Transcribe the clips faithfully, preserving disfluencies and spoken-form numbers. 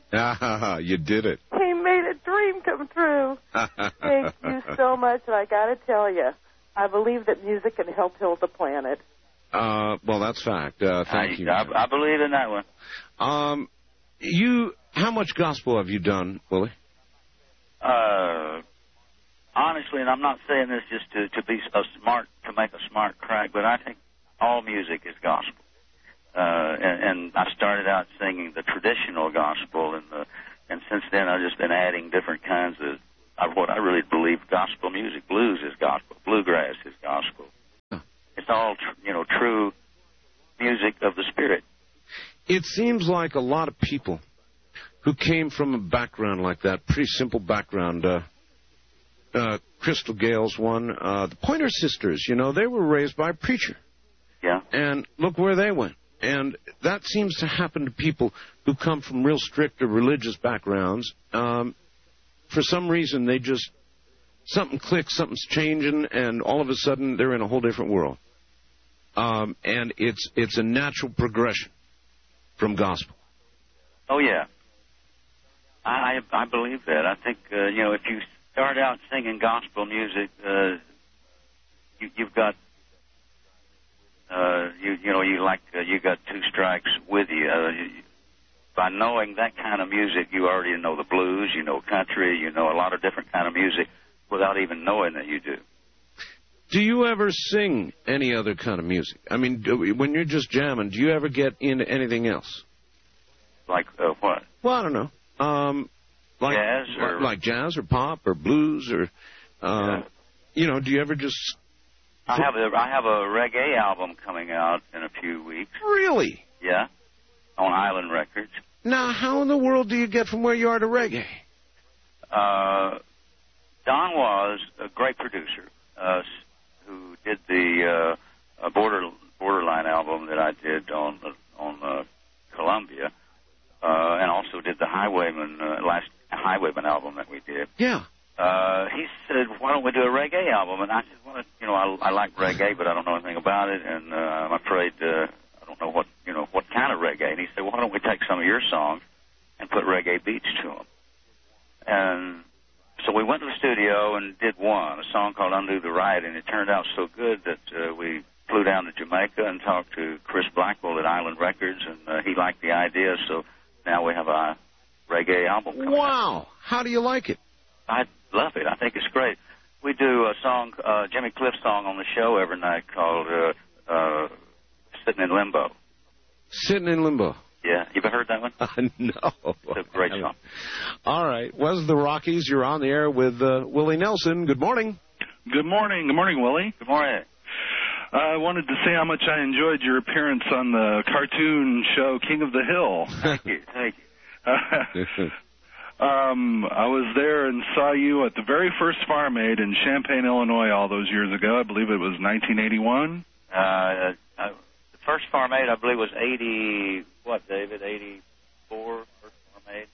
You did it. He made a dream come true. Thank you so much, and I got to tell you, I believe that music can help heal the planet. Uh, well, that's fact. Uh, thank I, you. I, I believe in that one. Um, you, how much gospel have you done, Willie? Uh, honestly, and I'm not saying this just to, to be a smart, to make a smart crack, but I think all music is gospel. Uh, and, and I started out singing the traditional gospel, and the, and since then I've just been adding different kinds of, of what I really believe gospel music. Blues is gospel. Bluegrass is gospel. Huh. It's all, tr- you know, true music of the Spirit. It seems like a lot of people who came from a background like that, pretty simple background, uh, uh, Crystal Gale's one, uh, the Pointer Sisters, you know, they were raised by a preacher. Yeah. And look where they went. And that seems to happen to people who come from real strict or religious backgrounds. Um, for some reason, they just, something clicks, something's changing, and all of a sudden they're in a whole different world. Um, and it's it's a natural progression from gospel. Oh, yeah. I I believe that. I think, uh, you know, if you start out singing gospel music, uh, you, you've got, uh, you you know, you like, uh, you got two strikes with you. Uh, you. By knowing that kind of music, you already know the blues, you know country, you know a lot of different kind of music without even knowing that you do. Do you ever sing any other kind of music? I mean, do, when you're just jamming, do you ever get into anything else? Like uh, what? Well, I don't know. Um, like jazz or like jazz or pop or blues or, uh, yeah. you know, do you ever just? I have a I have a reggae album coming out in a few weeks. Really? Yeah, on Island Records. Now, how in the world do you get from where you are to reggae? Uh, Don was a great producer uh, who did the uh, border Borderline album that I did on on uh, Columbia. Uh, and also did the Highwayman, uh, last Highwayman album that we did. Yeah. Uh, he said, why don't we do a reggae album? And I said, well, you know, I, I like reggae, but I don't know anything about it, and uh, I'm afraid uh, I don't know what, you know, what kind of reggae. And he said, well, why don't we take some of your songs and put reggae beats to them? And so we went to the studio and did one, a song called Undo the Right, and it turned out so good that uh, we flew down to Jamaica and talked to Chris Blackwell at Island Records, and uh, he liked the idea, so now we have a reggae album coming Wow. out. How do you like it? I love it. I think it's great. We do a song, uh, Jimmy Cliff song on the show every night called uh, uh, Sitting in Limbo. Sitting in Limbo. Yeah. You ever heard that one? Uh, no. It's a great song. All right. Wes the Rockies, you're on the air with uh, Willie Nelson. Good morning. Good morning. Good morning, Willie. Good morning. Uh, I wanted to say how much I enjoyed your appearance on the cartoon show King of the Hill. Thank you. Thank you. um, I was there and saw you at the very first Farm Aid in Champaign, Illinois, all those years ago. I believe it was nineteen eighty-one. Uh, uh, the first Farm Aid, I believe, was eighty. What, David? eighty-four. First Farm Aid.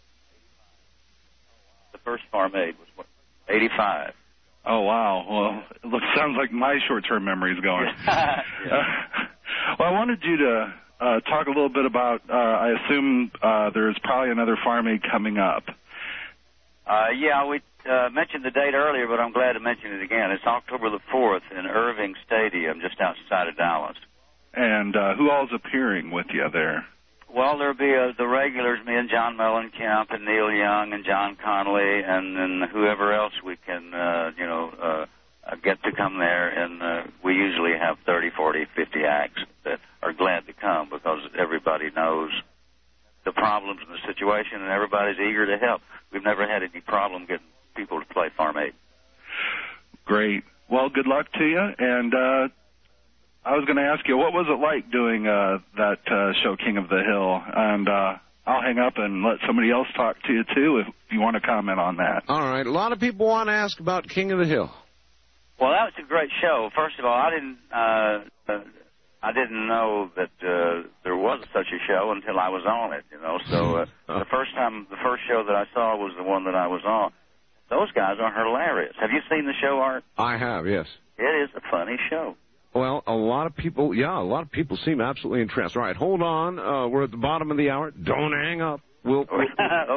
The first Farm Aid was what? eighty-five. Oh, wow. Well, it looks, sounds like my short-term memory's going. yeah. uh, well, I wanted you to uh, talk a little bit about, uh, I assume uh, there's probably another Farm Aid coming up. Uh, yeah, we uh, mentioned the date earlier, but I'm glad to mention it again. It's October the fourth in Irving Stadium, just outside of Dallas. And uh, who all's appearing with you there? Well, there'll be uh, the regulars, me and John Mellencamp and Neil Young and John Connolly and then whoever else we can, uh, you know, uh, get to come there. And uh, we usually have thirty, forty, fifty acts that are glad to come because everybody knows the problems and the situation, and everybody's eager to help. We've never had any problem getting people to play Farm Aid. Great. Well, good luck to you. And uh, I was going to ask you, what was it like doing uh, that uh, show, King of the Hill? And uh, I'll hang up and let somebody else talk to you, too, if you want to comment on that. All right. A lot of people want to ask about King of the Hill. Well, that was a great show. First of all, I didn't uh, uh, I didn't know that uh, there was such a show until I was on it, you know. So uh, oh. the first time, the first show that I saw was the one that I was on. Those guys are hilarious. Have you seen the show, Art? I have, yes. It is a funny show. Well, a lot of people, yeah, a lot of people seem absolutely interested. All right, hold on. Uh, we're at the bottom of the hour. Don't hang up. We'll, we'll okay.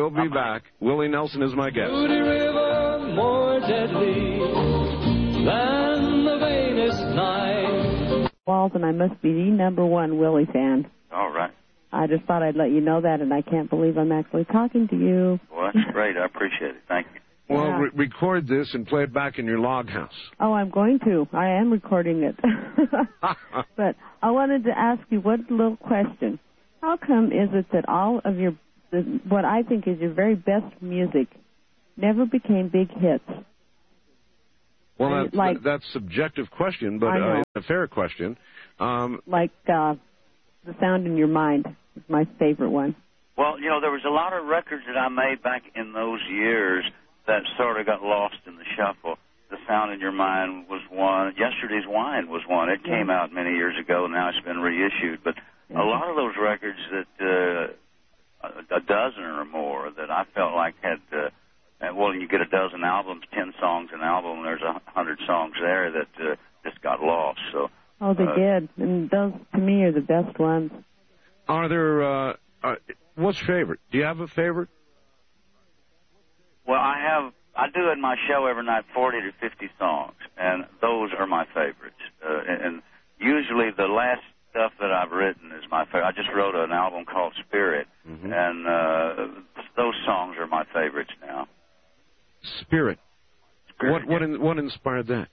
We'll be back. Willie Nelson is my guest. Moody River, more deadly than the vainest night. Walls, and I must be the number one Willie fan. All right. I just thought I'd let you know that, and I can't believe I'm actually talking to you. Well, that's great. I appreciate it. Thank you. Well, Yeah. re- record this and play it back in your log house. Oh, I'm going to. I am recording it. But I wanted to ask you one little question. How come is it that all of your, the, what I think is your very best music, never became big hits? Well, I- that's, like- that's a subjective question, but I know. uh, a fair question. Um, Like uh, The Sound in Your Mind is my favorite one. Well, you know, there was a lot of records that I made back in those years that sort of got lost in the shuffle. The Sound in Your Mind was one. Yesterday's Wine was one. It came out many years ago. Now it's been reissued. But a lot of those records that uh, a, a dozen or more that I felt like had, uh, well, you get a dozen albums, ten songs an album, and there's a hundred songs there that uh, just got lost. So. Oh, they uh, did. And those, to me, are the best ones. are there, uh, uh, what's favorite? Do you have a favorite? Well, I have, I do in my show every night forty to fifty songs, and those are my favorites. Uh, and, and usually the last stuff that I've written is my favorite. I just wrote an album called Spirit, Mm-hmm. and uh, those songs are my favorites now. Spirit. Spirit, What what in, what inspired that?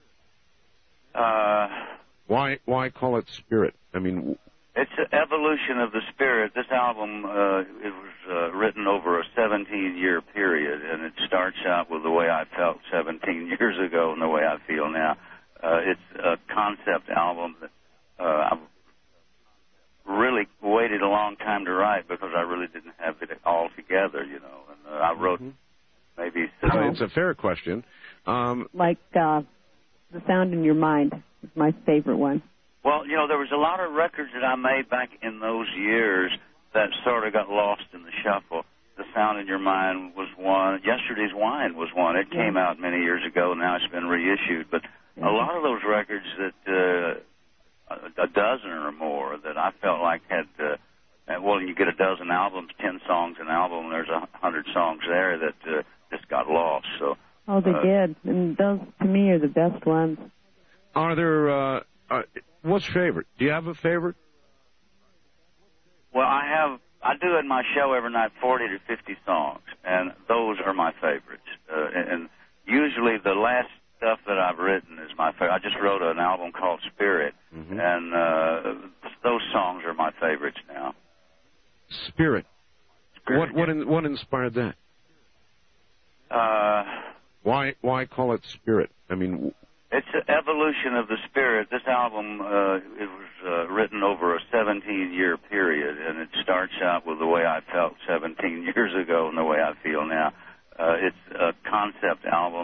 Uh, Why why call it Spirit? I mean, it's an evolution of the spirit. This album, uh, it was uh, written over a seventeen-year period, and it starts out with the way I felt seventeen years ago and the way I feel now. Uh, it's a concept album that uh, I've really waited a long time to write because I really didn't have it all together, you know. And uh, I wrote Mm-hmm. maybe well, seven. it's a fair question. Um, Like uh, The Sound in Your Mind is my favorite one. Well, you know, there was a lot of records that I made back in those years that sort of got lost in the shuffle. The Sound in Your Mind was one. Yesterday's Wine was one. It Yeah. came out many years ago, and now it's been reissued. But Yeah. a lot of those records that uh, a, a dozen or more that I felt like had, uh, well, you get a dozen albums, ten songs an album, and there's a hundred songs there that uh, just got lost. So. Oh, they uh, did. And those, to me, are the best ones. are there, uh, uh, what's favorite? Do you have a favorite? Well, I have, I do in my show every night forty to fifty songs, and those are my favorites. Uh, and, and usually the last stuff that I've written is my favorite. I just wrote an album called Spirit, Mm-hmm. and uh, those songs are my favorites now. Spirit. Spirit, What what in, what inspired that? Uh, Why why call it Spirit? I mean, it's an evolution of the spirit. This album, uh, it was uh, written over a seventeen-year period, and it starts out with the way I felt seventeen years ago and the way I feel now. Uh, it's a concept album